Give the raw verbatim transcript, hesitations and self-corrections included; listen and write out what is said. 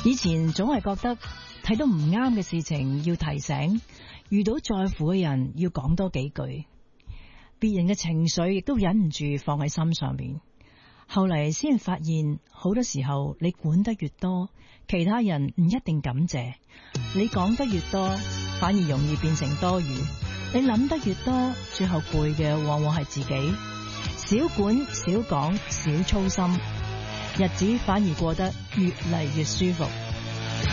以前總係覺得睇到唔啱嘅事情要提醒，遇到在乎嘅人要講多幾句，別人嘅情緒亦都忍唔住放喺心上面。後嚟先發現，好多時候你管得越多，其他人唔一定感謝；你講得越多，反而容易變成多餘；你諗得越多，最後攰嘅往往係自己。少管少講少操心，日子反而過得越嚟越舒服。